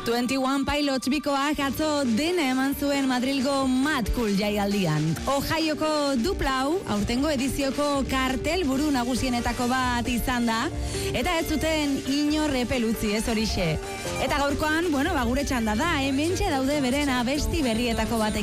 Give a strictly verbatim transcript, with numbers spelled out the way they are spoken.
twenty one Pilots bikoak atzo dena eman zuen Madrilgo Mad Cool jaialdian. Ohioko duplau, aurtengo edizioko kartel buru nagusienetako bat izan da, eta ez zuten inor epelutzi ez horixe. Eta gaurkoan, bueno, ba, gure txanda da, hementxe daude beren abesti berrietako batek.